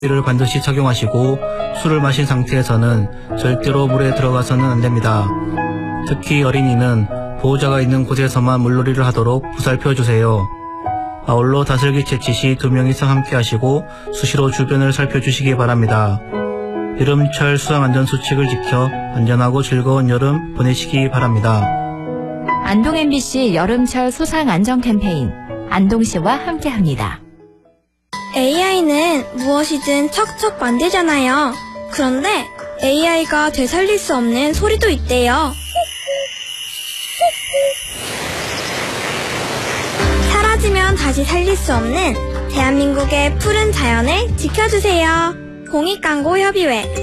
를 반드시 착용하시고 술을 마신 상태에서는 절대로 물에 들어가서는 안 됩니다. 특히 어린이는 보호자가 있는 곳에서만 물놀이를 하도록 보살펴 주세요. 아울러 다슬기 채취 시 2명 이상 함께 하시고 수시로 주변을 살펴주시기 바랍니다. 여름철 수상안전수칙을 지켜 안전하고 즐거운 여름 보내시기 바랍니다. 안동 MBC 여름철 수상안전 캠페인 안동시와 함께합니다. AI는 무엇이든 척척 만들잖아요. 그런데 AI가 되살릴 수 없는 소리도 있대요. 사라지면 다시 살릴 수 없는 대한민국의 푸른 자연을 지켜주세요. 공익광고협의회